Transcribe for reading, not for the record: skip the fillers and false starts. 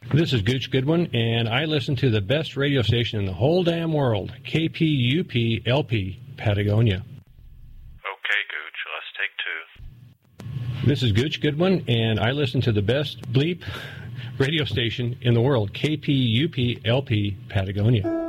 This is Gooch Goodwin, and I listen to the best radio station in the whole damn world, KPUP-LP, Patagonia. Okay, Gooch, let's take two. This is Gooch Goodwin, and I listen to the best bleep radio station in the world, KPUP-LP, Patagonia.